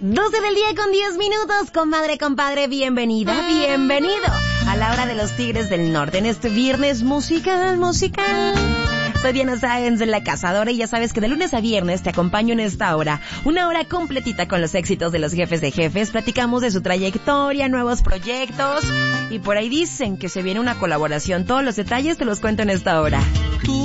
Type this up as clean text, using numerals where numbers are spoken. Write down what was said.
12 del día con 10 minutos, comadre, compadre, bienvenida, bienvenido a la hora de los Tigres del Norte en este viernes musical. Soy Diana Sáenz de La Cazadora y ya sabes que de lunes a viernes te acompaño en esta hora, una hora completita con los éxitos de los jefes de jefes, platicamos de su trayectoria, nuevos proyectos y por ahí dicen que se viene una colaboración, todos los detalles te los cuento en esta hora.